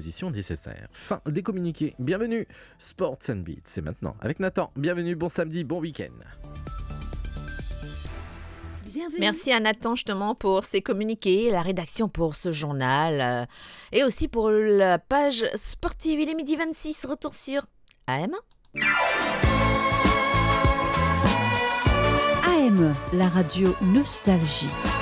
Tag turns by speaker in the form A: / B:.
A: dispositions nécessaires. Fin des communiqués. Bienvenue, Sports and Beats, c'est maintenant avec Nathan. Bienvenue, bon samedi, bon week-end.
B: Bienvenue. Merci à Nathan justement pour ses communiqués, la rédaction pour ce journal et aussi pour la page sportive. Il est 12h26, retour sur AM.
C: AM, la radio Nostalgie.